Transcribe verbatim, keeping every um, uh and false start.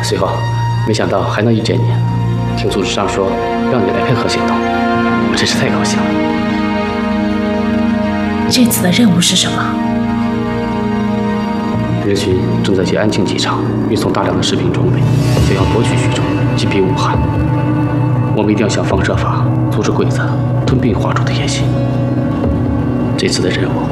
随后，没想到还能遇见你。听组织上说，让你来配合行动，我真是太高兴了。 这次的任务是什么？ 日军正在借安庆机场运送大量的士兵装备，想要夺取徐州，击毙武汉。我们一定要想方设法阻止鬼子吞并华州的野心。这次的任务